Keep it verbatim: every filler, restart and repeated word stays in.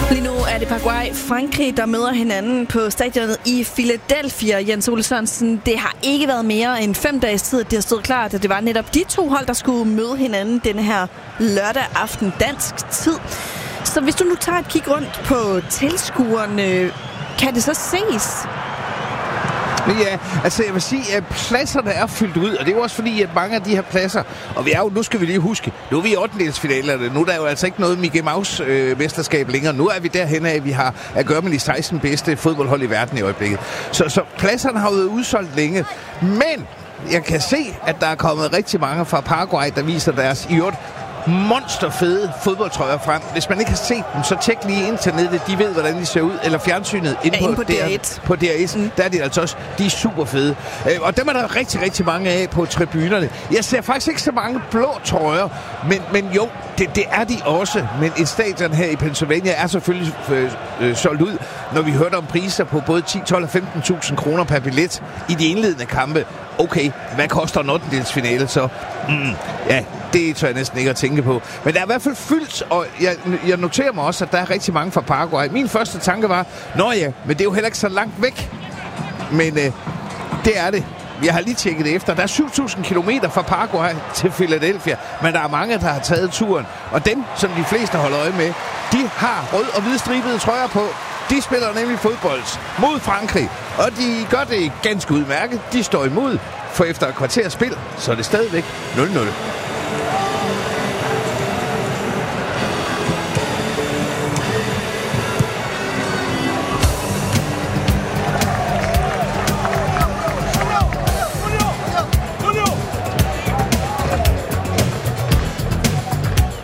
Lige nu er det Paraguay-Frankrig, der møder hinanden på stadionet i Philadelphia. Jens Ole Sørensen, det har ikke været mere end fem dages tid, at det har stået klart, at det var netop de to hold, der skulle møde hinanden denne her lørdag aften dansk tid. Så hvis du nu tager et kig rundt på tilskuerne, kan det så ses? Ja, altså jeg vil sige, at pladserne er fyldt ud, og det er jo også fordi, at mange af de her pladser, og vi er jo, nu skal vi lige huske, nu er vi i ottendedelsfinalerne, nu er der jo altså ikke noget Mickey Mouse-mesterskab øh, længere, nu er vi derhen af, at vi har at gøre med de seksten bedste fodboldhold i verden i øjeblikket. Så, så pladserne har jo været udsolgt længe, men jeg kan se, at der er kommet rigtig mange fra Paraguay, der viser deres i øvrigt monsterfede fodboldtrøjer frem. Hvis man ikke har set dem, så tjek lige internettet. De ved, hvordan de ser ud. Eller fjernsynet inde ja, på, på D R et. På D R et. Mm. Der er de altså også. De er super fede. Øh, og dem er der rigtig, rigtig mange af på tribunerne. Jeg ser faktisk ikke så mange blå trøjer, men, men jo, det, det er de også. Men et stadion her i Pennsylvania er selvfølgelig øh, øh, solgt ud, når vi hørte om priser på både ti, tolv og femten tusind kroner per billet i de indledende kampe. Okay, hvad koster en ottendedelsfinale så? Mm, ja, det tør jeg næsten ikke at tænke på. Men der er i hvert fald fyldt, og jeg, jeg noterer mig også, at der er rigtig mange fra Paraguay. Min første tanke var, nå ja, men det er jo heller ikke så langt væk. Men øh, det er det. Jeg har lige tjekket det efter. Der er syv tusind kilometer fra Paraguay til Philadelphia, men der er mange, der har taget turen. Og dem, som de fleste holder øje med, de har rød og hvid stribede trøjer på. De spiller nemlig fodbold mod Frankrig, og de gør det ganske udmærket. De står imod, for efter et kvarters spil, så er det stadigvæk nul nul.